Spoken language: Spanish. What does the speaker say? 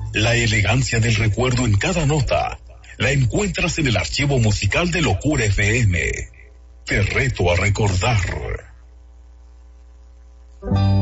La elegancia del recuerdo en cada nota la encuentras en el archivo musical de Locura FM. Te reto a recordar.